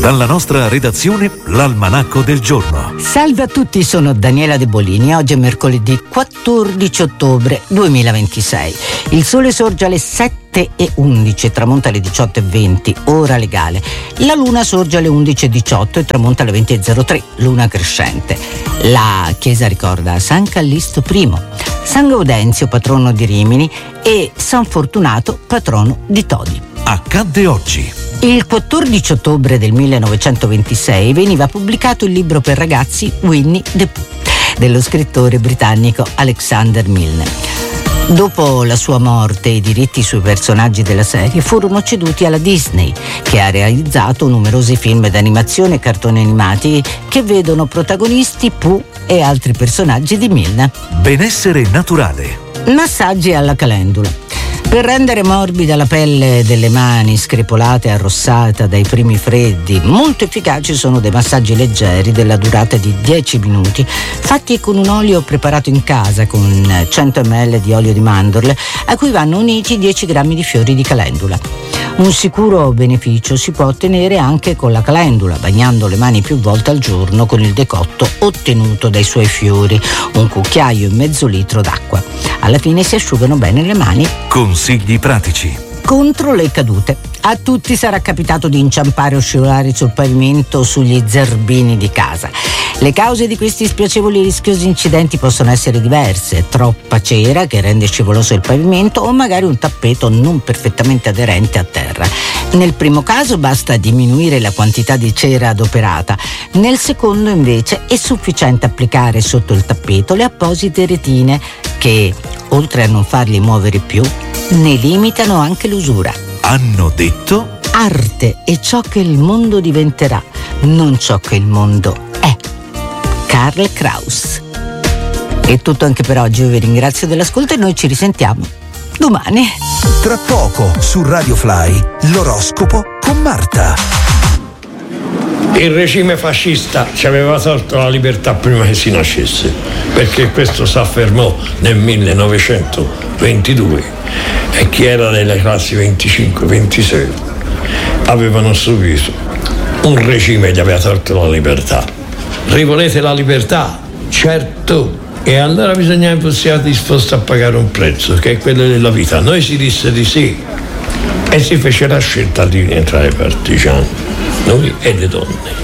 Dalla nostra redazione, l'Almanacco del giorno. Salve a tutti, sono Daniela De Bolini. Oggi è mercoledì 14 ottobre 2026. Il sole sorge alle 7:11 e tramonta alle 18:20, ora legale. La luna sorge alle 11:18 e tramonta alle 20:03, luna crescente. La chiesa ricorda San Callisto I, San Gaudenzio, patrono di Rimini, e San Fortunato, patrono di Todi. Accadde oggi. Il 14 ottobre del 1926 veniva pubblicato il libro per ragazzi Winnie the Pooh dello scrittore britannico Alexander Milne. Dopo la sua morte, i diritti sui personaggi della serie furono ceduti alla Disney, che ha realizzato numerosi film d'animazione e cartoni animati che vedono protagonisti Pooh e altri personaggi di Milne. Benessere naturale. Massaggi alla calendula. Per rendere morbida la pelle delle mani screpolate e arrossata dai primi freddi, molto efficaci sono dei massaggi leggeri della durata di 10 minuti, fatti con un olio preparato in casa con 100 ml di olio di mandorle, a cui vanno uniti 10 grammi di fiori di calendula. Un sicuro beneficio si può ottenere anche con la calendula, bagnando le mani più volte al giorno con il decotto ottenuto dai suoi fiori, un cucchiaio e mezzo litro d'acqua. Alla fine si asciugano bene le mani. Consigli pratici. Contro le cadute. A tutti sarà capitato di inciampare o scivolare sul pavimento o sugli zerbini di casa. Le cause di questi spiacevoli e rischiosi incidenti possono essere diverse: troppa cera che rende scivoloso il pavimento o magari un tappeto non perfettamente aderente a terra. Nel primo caso basta diminuire la quantità di cera adoperata, nel secondo invece è sufficiente applicare sotto il tappeto le apposite retine che, oltre a non farli muovere più, ne limitano anche l'usura. Hanno detto? Arte è ciò che il mondo diventerà, non ciò che il mondo è. Karl Kraus. È tutto anche per oggi, io vi ringrazio dell'ascolto e noi ci risentiamo domani. Tra poco su Radio Fly, l'oroscopo con Marta. Il regime fascista ci aveva tolto la libertà prima che si nascesse, perché questo si affermò nel 1922 e chi era delle classi 25-26 avevano subito un regime che gli aveva tolto la libertà. Rivolete la libertà? Certo. E allora bisogna che siate disposti a pagare un prezzo, che è quello della vita. Noi si disse di sì e si fece la scelta di diventare partigiani, noi e le donne.